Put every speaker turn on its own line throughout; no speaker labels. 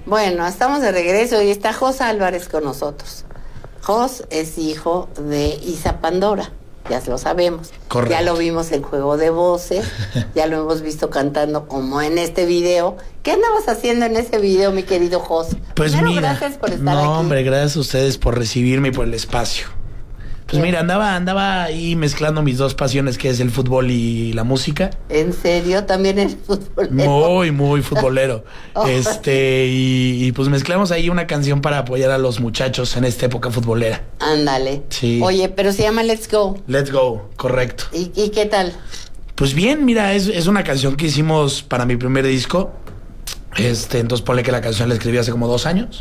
Bueno, estamos de regreso y está Jos Álvarez con nosotros. Jos es hijo de Isa Pandora, ya lo sabemos.
Correcto.
Ya lo vimos en Juego de Voces, ya lo hemos visto cantando como en este video. ¿Qué andabas haciendo en ese video, mi querido Jos?
Pues
Primero,
mira,
gracias por estar aquí.
No, hombre, gracias a ustedes por recibirme y por el espacio. Pues mira, andaba ahí mezclando mis dos pasiones, que es el fútbol y la música.
¿En serio? ¿También eres futbolero?
Muy futbolero.
Oh.
Y pues mezclamos ahí una canción para apoyar a los muchachos en esta época futbolera.
Ándale.
Sí.
Oye, pero se llama Let's Go.
Let's Go, correcto.
¿Y qué tal?
Pues bien, mira, es una canción que hicimos para mi primer disco. Entonces ponle que la canción la escribí hace como 2 años.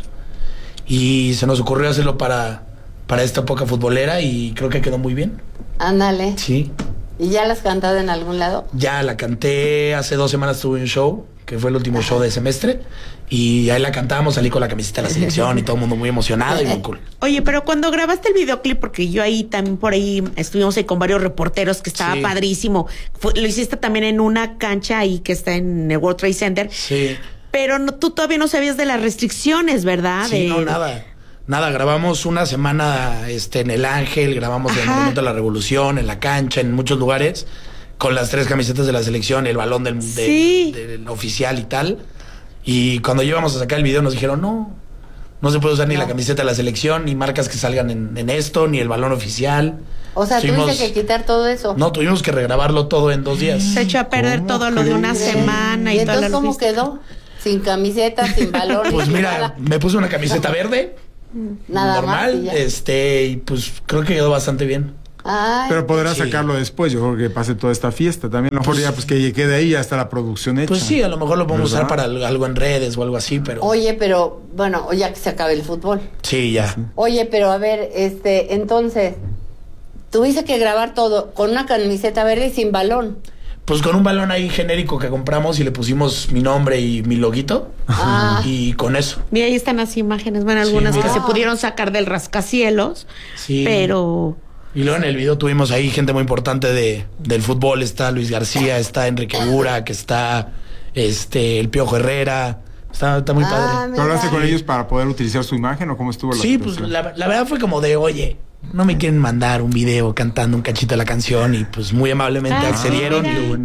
Y se nos ocurrió hacerlo para esta época futbolera y creo que quedó muy bien.
Ándale.
Sí.
¿Y ya la has cantado en algún lado?
Ya la canté, hace 2 semanas tuve un show, que fue el último show de semestre, y ahí la cantamos, salí con la camiseta de la selección y todo el mundo muy emocionado y muy cool.
Oye, pero cuando grabaste el videoclip, porque yo ahí también por ahí estuvimos ahí con varios reporteros, que estaba padrísimo. Lo hiciste también en una cancha ahí que está en el World Trade Center.
Sí.
Pero tú todavía no sabías de las restricciones, ¿verdad?
Sí, no, nada, grabamos una semana en El Ángel, grabamos en el Monumento a la Revolución, en la cancha, en muchos lugares, con las 3 camisetas de la selección, el balón del oficial y tal. Y cuando íbamos a sacar el video nos dijeron, no se puede usar ni la camiseta de la selección, ni marcas que salgan en esto, ni el balón oficial.
O sea, tuviste que quitar todo eso.
No, tuvimos que regrabarlo todo en 2 días.
Se echó a perder todo lo de una semana y todo.
Entonces, ¿cómo quedó? Sin camiseta, sin balón.
Pues mira,
nada.
me puse una camiseta verde.
Nada
normal,
más
y pues creo que quedó bastante bien.
Ay,
pero podrás sacarlo después, yo creo que pase toda esta fiesta también, a lo mejor ya pues que quede ahí, ya está la producción hecha.
Pues sí, a lo mejor lo podemos usar para algo en redes o algo así, pero...
Oye, pero bueno, ya que se acabe el fútbol.
Sí, ya.
Oye, pero a ver, entonces, tuviste que grabar todo con una camiseta verde y sin balón.
Pues con un balón ahí genérico que compramos y le pusimos mi nombre y mi loguito. Y con eso.
Y ahí están las imágenes, bueno, algunas que se pudieron sacar del rascacielos, pero...
Y luego en el video tuvimos ahí gente muy importante del fútbol. Está Luis García, está Enrique Burak, está el Piojo Herrera. Está muy padre.
¿Tú hablaste con ellos para poder utilizar su imagen o cómo estuvo la situación?
Pues la verdad fue como de, oye, no me quieren mandar un video cantando un cachito de la canción, y pues muy amablemente accedieron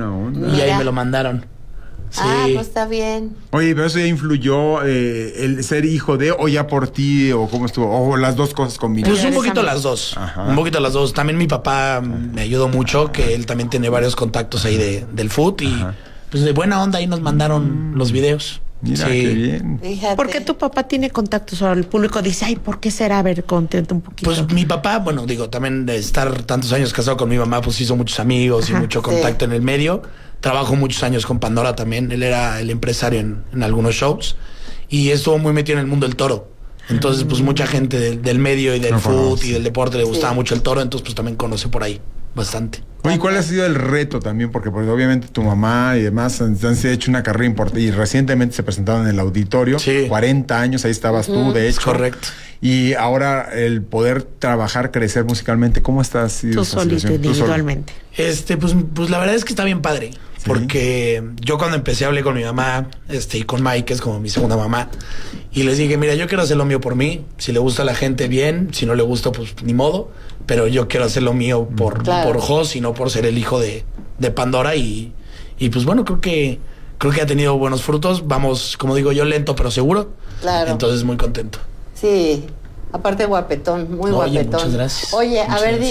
y ahí me lo mandaron. Sí.
Pues está bien.
Oye, pero eso ya influyó el ser hijo de, o ya por ti, o cómo estuvo, o las dos cosas combinadas.
Pues un poquito las dos. Un poquito las dos. También mi papá me ayudó mucho, que él también tiene varios contactos ahí del fut, y pues de buena onda ahí nos mandaron los videos.
Mira, qué bien.
Fíjate.
¿Por qué tu papá tiene contactos? O el público dice, ay, ¿por qué será? A ver, contenta un poquito.
Pues mi papá, bueno, también de estar tantos años casado con mi mamá, pues hizo muchos amigos y mucho contacto en el medio. Trabajó muchos años con Pandora también. Él era el empresario en algunos shows y estuvo muy metido en el mundo del toro. Entonces, pues mucha gente del medio y del fútbol y del deporte le gustaba mucho el toro, entonces pues también conoce por ahí bastante.
Oye, ¿cuál ha sido el reto también? Porque pues, obviamente tu mamá y demás han hecho una carrera importante y recientemente se presentaron en el auditorio. 40 años, ahí estabas tú, de hecho.
Correcto.
Y ahora el poder trabajar, crecer musicalmente, ¿cómo estás?
Tú solito, individualmente.
Pues la verdad es que está bien padre. Porque yo cuando empecé hablé con mi mamá, y con Mike, que es como mi segunda mamá, y les dije, mira, yo quiero hacer lo mío por mí. Si le gusta a la gente, bien. Si no le gusta, pues ni modo. Pero yo quiero hacer lo mío por Jos y no por ser el hijo de Pandora. Y pues bueno, creo que ha tenido buenos frutos. Vamos, como digo yo, lento pero seguro.
Claro.
Entonces muy contento.
Sí, aparte guapetón, muy guapetón.
Oye, muchas gracias.
Oye, a ver,